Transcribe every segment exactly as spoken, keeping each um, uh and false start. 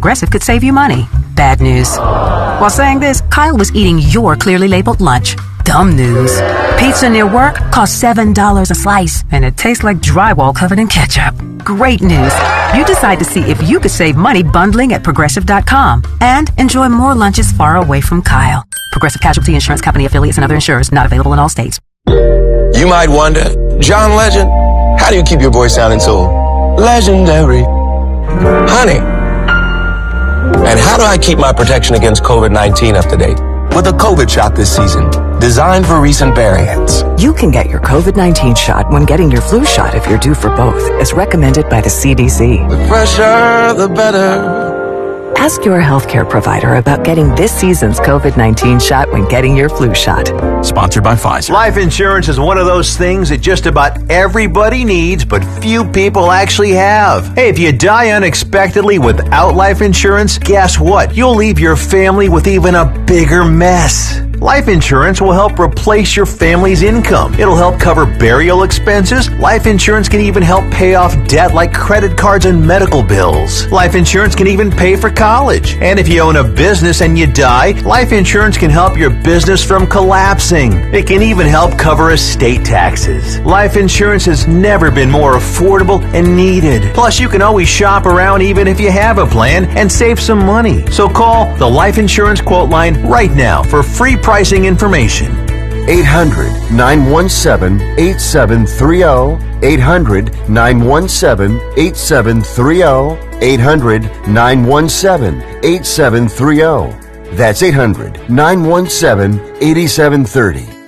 Progressive could save you money. Bad news. While saying this, Kyle was eating your clearly labeled lunch. Dumb news. Pizza near work costs seven dollars a slice, and it tastes like drywall covered in ketchup. Great news. You decide to see if you could save money bundling at Progressive dot com and enjoy more lunches far away from Kyle. Progressive Casualty Insurance Company affiliates and other insurers not available in all states. You might wonder, John Legend, how do you keep your voice sounding so legendary? Honey. And how do I keep my protection against covid nineteen up to date? With a COVID shot this season, designed for recent variants. You can get your covid nineteen shot when getting your flu shot if you're due for both, as recommended by the C D C. The fresher, the better. Ask your healthcare provider about getting this season's covid nineteen shot when getting your flu shot. Sponsored by Pfizer. Life insurance is one of those things that just about everybody needs, but few people actually have. Hey, if you die unexpectedly without life insurance, guess what? You'll leave your family with even a bigger mess. Life insurance will help replace your family's income. It'll help cover burial expenses. Life insurance can even help pay off debt like credit cards and medical bills. Life insurance can even pay for college. And if you own a business and you die, life insurance can help your business from collapsing. It can even help cover estate taxes. Life insurance has never been more affordable and needed. Plus, you can always shop around even if you have a plan and save some money. So call the Life Insurance Quote Line right now for free pricing information. eight hundred, nine one seven, eight seven three zero. eight hundred, nine one seven, eight seven three zero. eight hundred, nine one seven, eight seven three zero. That's eight hundred, nine one seven, eight seven three zero.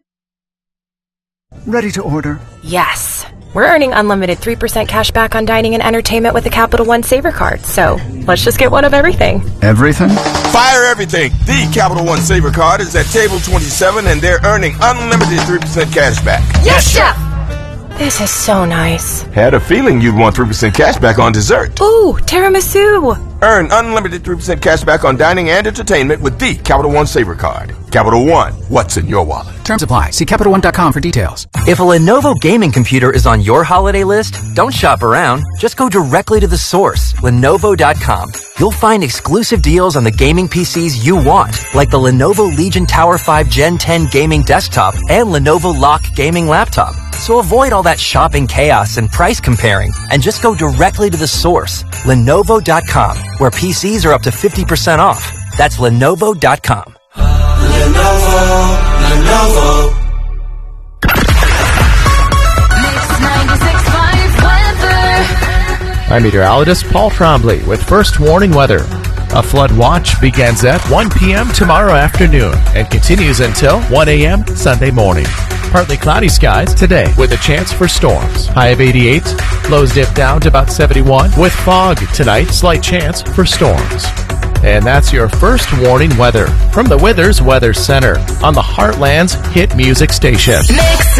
Ready to order? Yes. We're earning unlimited three percent cash back on dining and entertainment with the Capital One Saver Card, so let's just get one of everything. Everything? Fire everything. The Capital One Saver Card is at table twenty-seven, and they're earning unlimited three percent cash back. Yes, Chef! This is so nice. Had a feeling you'd want three percent cash back on dessert. Ooh, tiramisu! Earn unlimited three percent cash back on dining and entertainment with the Capital One Saver Card. Capital One, what's in your wallet? Terms apply. See Capital One dot com for details. If a Lenovo gaming computer is on your holiday list, don't shop around. Just go directly to the source, Lenovo dot com. You'll find exclusive deals on the gaming P Cs you want, like the Lenovo Legion Tower five Gen ten gaming desktop and Lenovo Lock gaming laptop. So avoid all that shopping chaos and price comparing, and just go directly to the source, Lenovo dot com, where P Cs are up to fifty percent off. That's Lenovo dot com. Lenovo, Lenovo. I'm meteorologist Paul Trombley with first warning weather. A flood watch begins at one p.m. tomorrow afternoon and continues until one a.m. Sunday morning. Partly cloudy skies today with a chance for storms. High of eighty-eight, lows dip down to about seventy-one. With fog tonight, slight chance for storms. And that's your first warning weather from the Withers Weather Center on the Heartland's hit music station. Mix